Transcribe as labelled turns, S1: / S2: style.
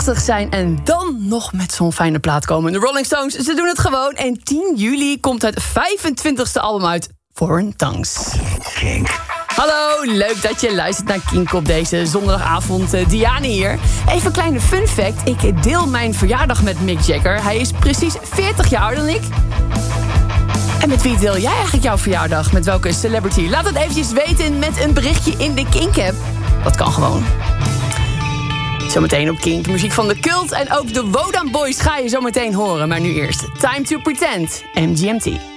S1: 80 zijn en dan nog met zo'n fijne plaat komen. De Rolling Stones, ze doen het gewoon. En 10 juli komt het 25e album uit, Foreign Tongues.
S2: Kink.
S1: Hallo, leuk dat je luistert naar Kink op deze zondagavond. Diane hier. Even een kleine fun fact. Ik deel mijn verjaardag met Mick Jagger. Hij is precies 40 jaar ouder dan ik. En met wie deel jij eigenlijk jouw verjaardag? Met welke celebrity? Laat het eventjes weten met een berichtje in de Kink-app. Dat kan gewoon. Zometeen op Kink. Muziek van The Cult en ook de Wodan Boys ga je zometeen horen. Maar nu eerst Time to Pretend, MGMT.